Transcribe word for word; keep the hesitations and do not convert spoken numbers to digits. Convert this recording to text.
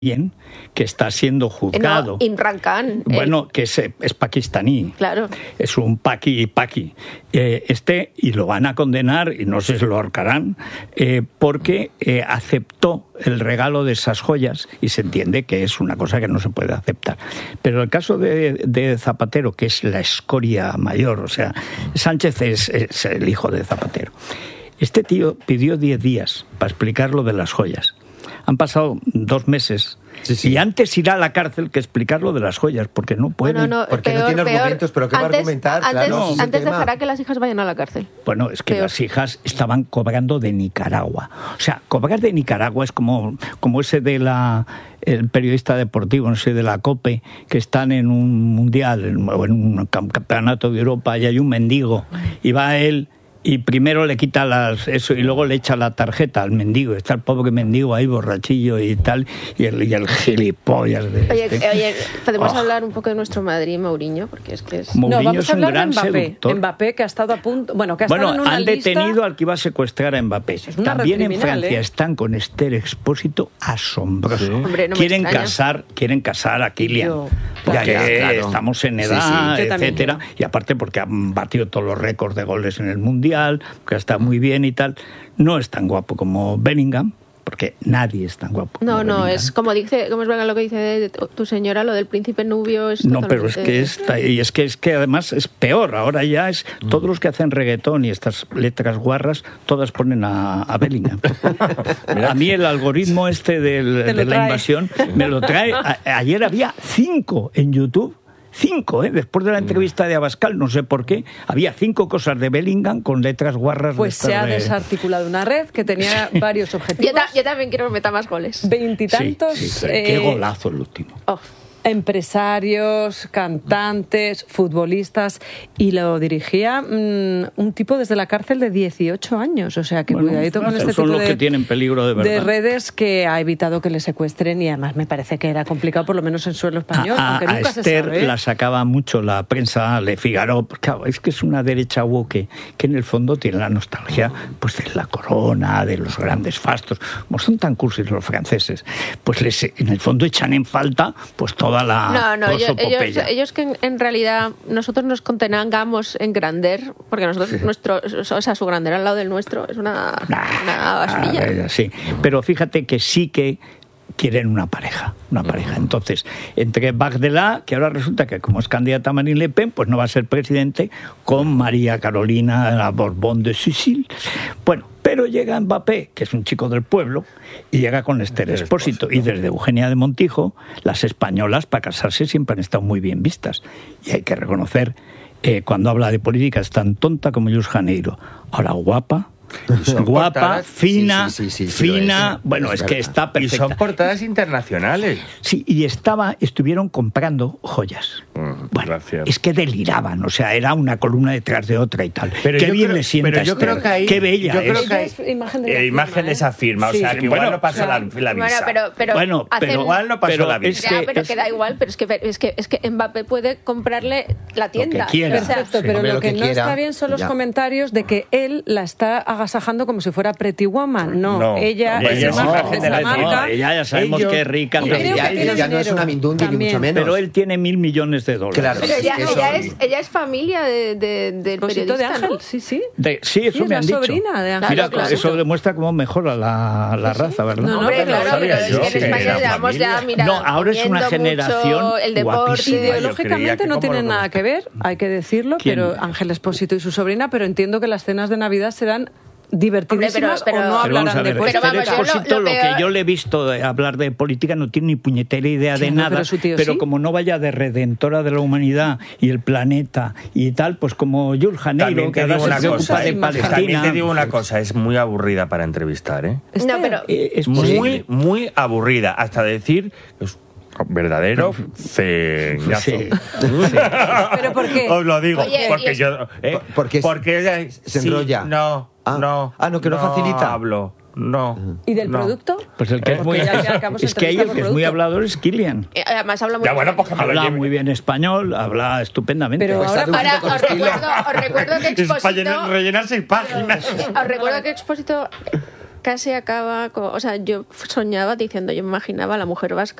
alguien que está siendo juzgado. No, Imran Khan. Bueno, que es, es pakistaní. Claro. Es un paqui paqui. Eh, este, y lo van a condenar, y no sé si lo ahorcarán, eh, porque eh, aceptó el regalo de esas joyas, y se entiende que es una cosa que no se puede aceptar. Pero el caso de, de Zapatero, que es la escoria mayor, o sea, Sánchez es, es el hijo de Zapatero. Este tío pidió diez días para explicar lo de las joyas. Han pasado dos meses sí, sí. y antes irá a la cárcel que explicar lo de las joyas, porque no puede. Bueno, no, porque peor, no tiene peor. argumentos, pero ¿qué antes, va a argumentar? Antes, claro, no, antes dejará que las hijas vayan a la cárcel. Bueno, es que peor. Las hijas estaban cobrando de Nicaragua. O sea, cobrar de Nicaragua es como, como ese de la... el periodista deportivo, no sé, de la COPE, que están en un mundial o en un campeonato de Europa y hay un mendigo y va él y primero le quita las eso y luego le echa la tarjeta al mendigo. Está el pobre mendigo ahí borrachillo y tal, y el, y el gilipollas de oye, este. oye, podemos oh. hablar un poco de nuestro Madrid, Mourinho, porque es que es... Mourinho no, vamos es a un hablar gran de Mbappé. seductor. Mbappé que ha estado a punto, bueno, que ha bueno, estado en una han lista... detenido al que iba a secuestrar a Mbappé. También en Francia ¿eh? están con Esther Expósito asombroso. Sí. Hombre, no quieren casar, quieren casar a Kylian. Yo, porque ya, ya, claro. estamos en edad, sí, sí. etcétera, y aparte porque han batido todos los récords de goles en el Mundial, que está muy bien y tal. No es tan guapo como Bellingham, porque nadie es tan guapo. No, como no, Bellingham. es como dice, como es verdad lo que dice de tu señora, lo del príncipe nubio es no, pero es que está, y es que es que además es peor. Ahora ya es todos los que hacen reggaetón y estas letras guarras, todas ponen a, a Bellingham. A mí el algoritmo este del, de la invasión me lo trae. A, ayer había cinco en YouTube. Cinco, ¿eh? Después de la entrevista de Abascal, no sé por qué, había cinco cosas de Bellingham con letras guarras. Pues de se ha de... desarticulado una red que tenía sí. varios objetivos. Yo, ta- yo también quiero que meta más goles. Veintitantos. Sí, sí, eh, qué golazo el último. Oh. Empresarios, cantantes, futbolistas, y lo dirigía mmm, un tipo desde la cárcel de dieciocho años, o sea que bueno, cuidadito con este son tipo los de, que tienen peligro de, verdad. de redes que ha evitado que le secuestren, y además me parece que era complicado por lo menos en suelo español, a, aunque a nunca Esther se sabe. La sacaba mucho la prensa, Le Figaro, claro, es que es una derecha woke que en el fondo tiene la nostalgia pues de la corona, de los grandes fastos, como son tan cursis los franceses, pues les, en el fondo echan en falta pues toda la no, no, ellos, ellos, ellos, ellos que en, en realidad nosotros nos contenangamos en grander, porque nosotros, sí. nuestro, o sea, su grander al lado del nuestro es una, nah, una basurilla. Sí, pero fíjate que sí que quieren una pareja, una pareja. Entonces, entre Bardella, que ahora resulta que como es candidata a Marine Le Pen, pues no va a ser presidente, con María Carolina, la Borbón de Sicil. Bueno, pero llega Mbappé, que es un chico del pueblo, y llega con Esther Expósito. Y desde Eugenia de Montijo, las españolas para casarse siempre han estado muy bien vistas. Y hay que reconocer, eh, cuando habla de política, es tan tonta como Luz Janeiro. Ahora guapa, guapa, portadas, fina, sí, sí, sí, sí, fina, es, bueno, es, es que está perfecta. Y son portadas internacionales. Sí, y estaba, estuvieron comprando joyas. Mm, bueno, gracias. Es que deliraban, o sea, era una columna detrás de otra y tal. Pero qué bien creo, le sienta pero yo Esther, creo que ahí, qué bella yo es. Creo que hay, es imagen de, eh, imagen de esa firma, o sí, sea, que igual bueno, no pasó o sea, la, la visa. Bueno, pero, pero, bueno, pero igual no pasó pero la visa. Es que, ya, pero es, que da igual, pero es que, es que, es que Mbappé puede comprarle la tienda. Lo que quiera. Perfecto, sí, pero lo, lo que, que no quiera, está bien son los ya. comentarios de que él la está agasajando como si fuera Pretty Woman. No, no ella no, es ella imagen es de esa no, marca. Ella ya sabemos ellos, que es rica. Pero ella, que ella no es una mindundi ni mucho menos. Pero él tiene mil millones de dólares. Claro, pero ella, es ella, son... es, ella es familia de, de, del periodista, de Ángel, ¿no? sí, sí. De, sí, eso sí, me han dicho. Sobrina de Ángel. Mira, claro, eso claro. demuestra cómo mejora la, la raza, ¿verdad? No, no, Hombre, pero claro, pero es que en sí, España llevamos ya, mira, no, ahora es una generación mucho el deporte. guapísima. Ideológicamente no tienen nada que ver, hay que decirlo, ¿Quién? pero Ángel Expósito y su sobrina, pero entiendo que las cenas de Navidad serán divertidísimas. Hombre, pero, pero, o no pero hablarán ver, de política. Pero vamos, yo Expósito, lo, lo, lo, lo que yo le he visto de hablar de política no tiene ni puñetera idea sí, de no, nada, pero, su tío, pero ¿sí? como no vaya de redentora de la humanidad y el planeta y tal, pues como Jules Janeiro, que ahora se preocupa cosa, de Palestina. También te digo una cosa, es muy aburrida para entrevistar, ¿eh? No, pero eh, es muy, posible. muy aburrida, hasta decir que es verdadero feñazo. Sí. ¿Pero por qué? Os lo digo, Oye, porque es... yo... Eh, porque porque se enrolla. Sí, no, ah. no. Ah, no, que no, no facilita. hablo. No. ¿Y del no. producto? Pues el que es muy, ya, ya es que ahí el que es muy hablador es Kylian. Además habla muy ya, bueno, pues habla muy bien español, habla estupendamente. Pero pues ahora, ahora os recuerdo, os recuerdo que Es para Expósito... rellenar seis páginas. Os recuerdo que Expósito casi acaba, con, o sea, yo soñaba diciendo, yo me imaginaba a la mujer vasca